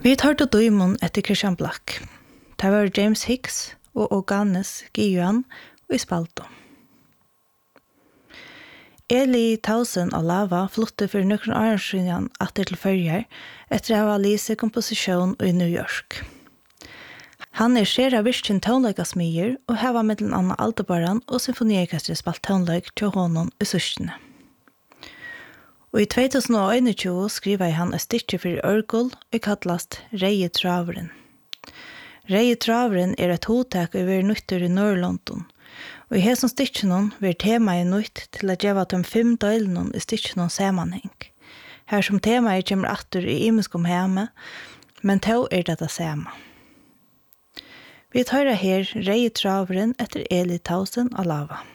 Vi tar til døymon etter Christian Black. Det var James Hicks og Oganes Giuan og i spalto. Eli Towson av Lava flyttet for nøkken årensynjan atter til førjer etter å ha lise komposisjon i New York. Han skjera virkjen tonleikasmyer og heva mellom Anna Aldebaran og symfoniorkestret spalt tonleik til honom i søskene. Og i 2021 skriver han et stykke for Ørgul og kallast Reie Traveren. Reie Traveren et hotek over nytter i Nord-London, og i hesson stykkenen vil temaet nytt til å gjøre de 5 døylene i stykkenen sammenheng. Her som temaet kommer atter i imenskom heme, men to dette samme. Vi tar her Reie Traveren etter Eli Towson av Lava.